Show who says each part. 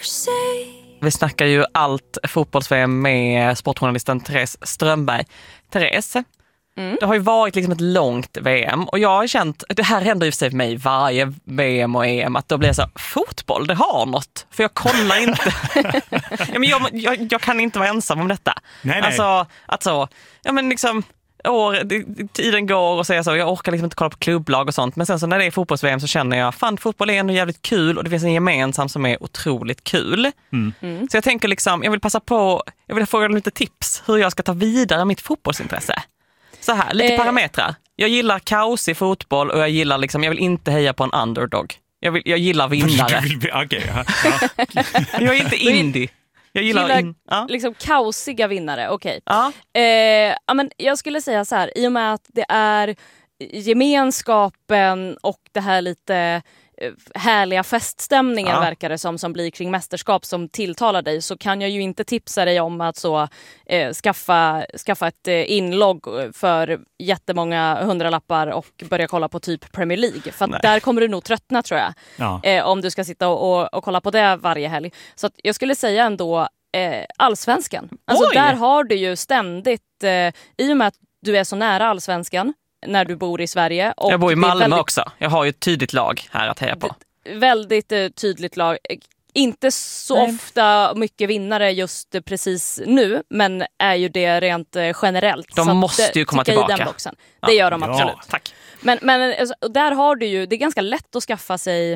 Speaker 1: Vi snackar ju allt fotbolls-VM med sportjournalisten Therese Strömberg. Therese, det har ju varit liksom ett långt VM och jag har känt, det här händer ju för mig varje VM och EM, att då blir det så, fotboll, det har något. För jag kollar inte. Ja, men jag kan inte vara ensam om detta.
Speaker 2: Nej.
Speaker 1: Alltså, ja men liksom, tiden går och säger så, jag orkar liksom inte kolla på klubblag och sånt. Men sen så när det är fotbolls-VM så känner jag, fan, fotboll är ändå jävligt kul och det finns en gemensam som är otroligt kul. Så jag tänker liksom, jag vill fråga lite tips hur jag ska ta vidare mitt fotbollsintresse. Så här, lite parametrar. Jag gillar kaos i fotboll och jag gillar liksom, jag vill inte heja på en underdog. Jag gillar vinnare. Jag är inte indie. Jag gillar
Speaker 3: liksom kaosiga vinnare, okej.
Speaker 1: Ja.
Speaker 3: Men jag skulle säga så här, i och med att det är gemenskapen och det här lite härliga feststämningen verkar det som blir kring mästerskap som tilltalar dig, så kan jag ju inte tipsa dig om att skaffa ett inlogg för jättemånga hundralappar och börja kolla på typ Premier League. För att där kommer du nog tröttna, tror jag. Om du ska sitta och kolla på det varje helg. Så att jag skulle säga ändå Allsvenskan. Alltså där har du ju ständigt, i och med att du är så nära Allsvenskan när du bor i Sverige. Och
Speaker 1: jag bor i Malmö också. Jag har ju ett tydligt lag här att heja på.
Speaker 3: Väldigt tydligt lag. Inte så ofta mycket vinnare just precis nu, men är ju det rent generellt.
Speaker 1: De måste ju komma tillbaka.
Speaker 3: I den boxen. Det gör de absolut.
Speaker 1: Tack.
Speaker 3: Men alltså, där har du ju, det är ganska lätt att skaffa sig